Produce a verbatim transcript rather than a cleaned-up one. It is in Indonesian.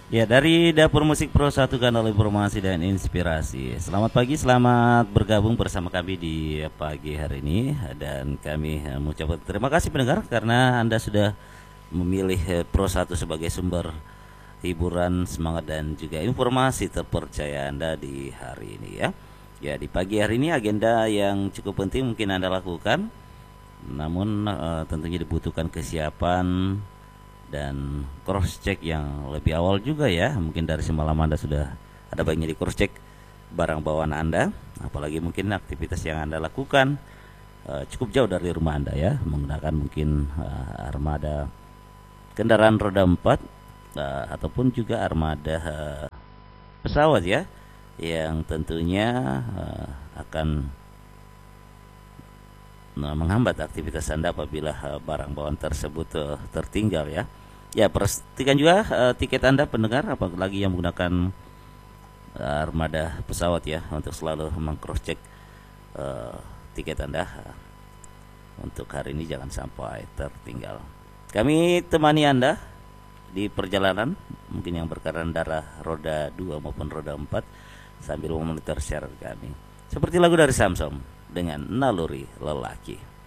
Ya, dari Dapur Musik Pro satu Kanal Informasi dan Inspirasi. Selamat pagi, selamat bergabung bersama kami di pagi hari ini. Dan kami eh, mengucapkan terima kasih pendengar karena Anda sudah memilih eh, Pro satu sebagai sumber hiburan, semangat dan juga informasi terpercaya Anda di hari ini ya. Ya, di pagi hari ini agenda yang cukup penting mungkin Anda lakukan. Namun eh, tentunya dibutuhkan kesiapan dan cross check yang lebih awal juga ya. Mungkin dari semalam Anda sudah ada baiknya di cross check barang bawaan Anda, apalagi mungkin aktivitas yang Anda lakukan uh, cukup jauh dari rumah Anda ya, menggunakan mungkin uh, armada kendaraan roda empat uh, ataupun juga armada uh, pesawat ya, yang tentunya uh, akan nah, menghambat aktivitas Anda apabila uh, barang bawaan tersebut uh, tertinggal ya. Ya, pastikan juga uh, tiket Anda pendengar apalagi yang menggunakan uh, armada pesawat ya untuk selalu meng-cross check uh, tiket Anda uh, untuk hari ini jangan sampai tertinggal. Kami temani Anda di perjalanan mungkin yang berkendara roda dua maupun roda empat sambil memonitor siaran kami. Seperti lagu dari Samsung dengan Naluri Lelaki.